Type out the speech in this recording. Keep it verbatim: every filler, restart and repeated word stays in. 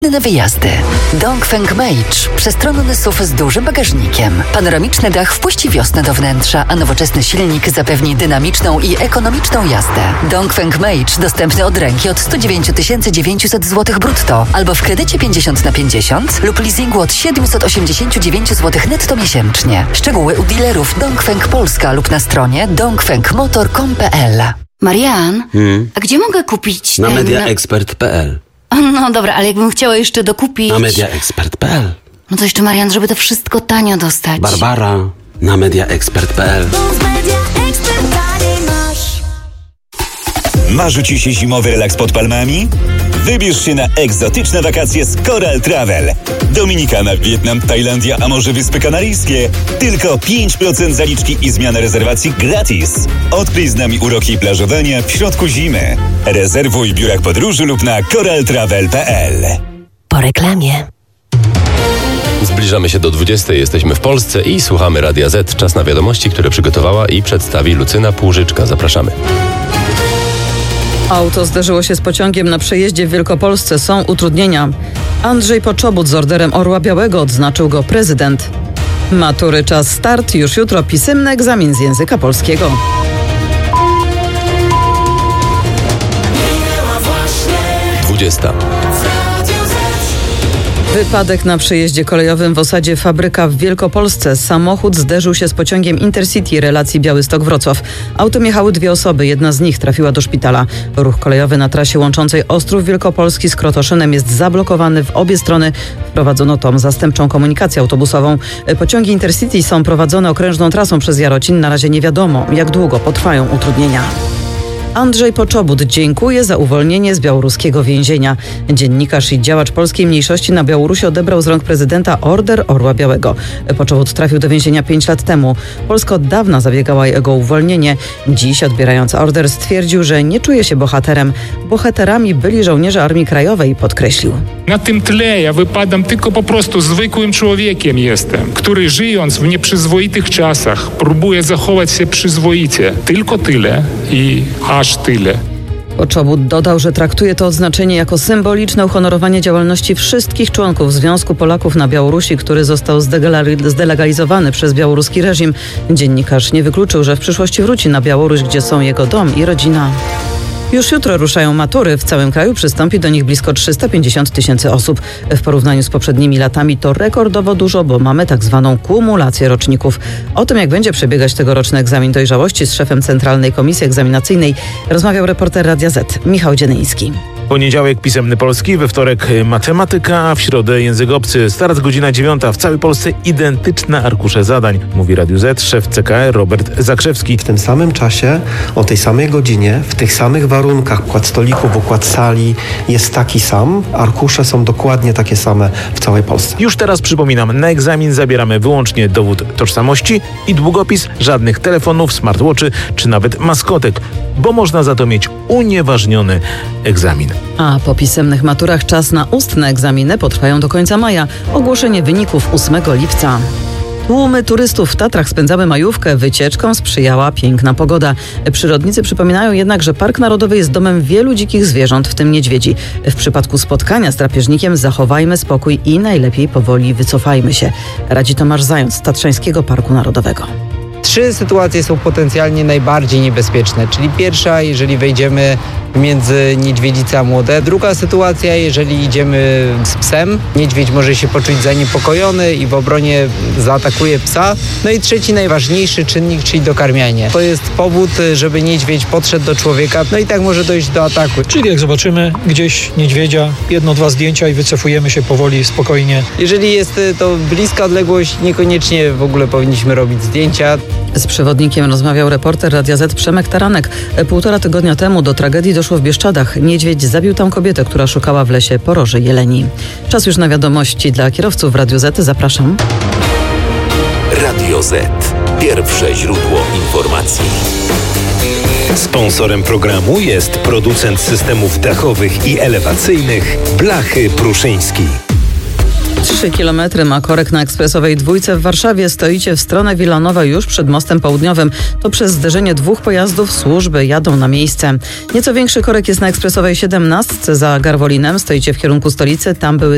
Na wyjazdy. Dongfeng Meitsch. Przestronny S U V z dużym bagażnikiem. Panoramiczny dach wpuści wiosnę do wnętrza, a nowoczesny silnik zapewni dynamiczną i ekonomiczną jazdę. Dongfeng Meitsch dostępny od ręki od sto dziewięć tysięcy dziewięćset złotych brutto albo w kredycie pięćdziesiąt na pięćdziesiąt lub leasingu od siedemset osiemdziesiąt dziewięć złotych netto miesięcznie. Szczegóły u dealerów Dongfeng Polska lub na stronie dongfeng motor kropka com kropka p l. Marian, Hmm? a gdzie mogę kupić Na ten... mediaexpert kropka p l. No dobra, ale jakbym chciała jeszcze dokupić... Na mediaexpert kropka p l. No to jeszcze, Marian, żeby to wszystko tanio dostać. Barbara na mediaexpert kropka p l. Marzy Ci się zimowy relaks pod palmami? Wybierz się na egzotyczne wakacje z Coral Travel. Dominikana, Wietnam, Tajlandia, a może Wyspy Kanaryjskie? Tylko pięć procent zaliczki i zmiana rezerwacji gratis. Odkryj z nami uroki plażowania w środku zimy. Rezerwuj w biurach podróży lub na coral travel kropka p l. Po reklamie. Zbliżamy się do dwudziestej, jesteśmy w Polsce i słuchamy Radia Z. Czas na wiadomości, które przygotowała i przedstawi Lucyna Półżyczka. Zapraszamy. Auto zderzyło się z pociągiem na przejeździe w Wielkopolsce. Są utrudnienia. Andrzej Poczobut z Orderem Orła Białego, odznaczył go prezydent. Matury czas start, już jutro pisemny egzamin z języka polskiego. dwudziesta. Wypadek na przejeździe kolejowym w osadzie Fabryka w Wielkopolsce. Samochód zderzył się z pociągiem Intercity relacji Białystok-Wrocław. Autem jechały dwie osoby, jedna z nich trafiła do szpitala. Ruch kolejowy na trasie łączącej Ostrów Wielkopolski z Krotoszynem jest zablokowany w obie strony. Wprowadzono tą zastępczą komunikację autobusową. Pociągi Intercity są prowadzone okrężną trasą przez Jarocin. Na razie nie wiadomo, jak długo potrwają utrudnienia. Andrzej Poczobut dziękuje za uwolnienie z białoruskiego więzienia. Dziennikarz i działacz polskiej mniejszości na Białorusi odebrał z rąk prezydenta Order Orła Białego. Poczobut trafił do więzienia pięć lat temu. Polska od dawna zabiegała o jego uwolnienie. Dziś, odbierając order, stwierdził, że nie czuje się bohaterem. Bohaterami byli żołnierze Armii Krajowej, podkreślił. Na tym tle ja wypadam tylko po prostu zwykłym człowiekiem jestem, który żyjąc w nieprzyzwoitych czasach próbuje zachować się przyzwoicie. Tylko tyle i aż tyle. Poczobut dodał, że traktuje to odznaczenie jako symboliczne uhonorowanie działalności wszystkich członków Związku Polaków na Białorusi, który został zdelegalizowany przez białoruski reżim. Dziennikarz nie wykluczył, że w przyszłości wróci na Białoruś, gdzie są jego dom i rodzina. Już jutro ruszają matury. W całym kraju przystąpi do nich blisko trzysta pięćdziesiąt tysięcy osób. W porównaniu z poprzednimi latami to rekordowo dużo, bo mamy tak zwaną kumulację roczników. O tym, jak będzie przebiegać tegoroczny egzamin dojrzałości, z szefem Centralnej Komisji Egzaminacyjnej rozmawiał reporter Radia Z Michał Dzienyński. Poniedziałek pisemny polski, we wtorek matematyka, a w środę język obcy. Start godzina dziewiąta. W całej Polsce identyczne arkusze zadań, mówi Radiu Z szef C K R Robert Zakrzewski. W tym samym czasie, o tej samej godzinie, w tych samych warunkach, układ stolików, układ sali jest taki sam. Arkusze są dokładnie takie same w całej Polsce. Już teraz przypominam, na egzamin zabieramy wyłącznie dowód tożsamości i długopis, żadnych telefonów, smartwatchy czy nawet maskotek, bo można za to mieć unieważniony egzamin. A po pisemnych maturach czas na ustne egzaminy potrwają do końca maja. Ogłoszenie wyników ósmego lipca. Tłumy turystów w Tatrach spędzały majówkę. Wycieczkom sprzyjała piękna pogoda. Przyrodnicy przypominają jednak, że Park Narodowy jest domem wielu dzikich zwierząt, w tym niedźwiedzi. W przypadku spotkania z drapieżnikiem zachowajmy spokój i najlepiej powoli wycofajmy się. Radzi Tomasz Zając z Tatrzańskiego Parku Narodowego. Trzy sytuacje są potencjalnie najbardziej niebezpieczne, czyli pierwsza, jeżeli wejdziemy między niedźwiedzice a młode. Druga sytuacja, jeżeli idziemy z psem, niedźwiedź może się poczuć zaniepokojony i w obronie zaatakuje psa. No i trzeci, najważniejszy czynnik, czyli dokarmianie. To jest powód, żeby niedźwiedź podszedł do człowieka, no i tak może dojść do ataku. Czyli jak zobaczymy gdzieś niedźwiedzia, jedno, dwa zdjęcia i wycofujemy się powoli, spokojnie. Jeżeli jest to bliska odległość, niekoniecznie w ogóle powinniśmy robić zdjęcia. Z przewodnikiem rozmawiał reporter Radia Z Przemek Taranek. Półtora tygodnia temu do tragedii doszło w Bieszczadach. Niedźwiedź zabił tam kobietę, która szukała w lesie poroży jeleni. Czas już na wiadomości dla kierowców w Radiu Z. Zapraszam. Radio Z. Pierwsze źródło informacji. Sponsorem programu jest producent systemów dachowych i elewacyjnych Blachy Pruszyński. Trzy kilometry ma korek na ekspresowej dwójce w Warszawie. Stoicie w stronę Wilanowa już przed mostem południowym. To przez zderzenie dwóch pojazdów służby jadą na miejsce. Nieco większy korek jest na ekspresowej siedemnastce za Garwolinem. Stoicie w kierunku stolicy. Tam były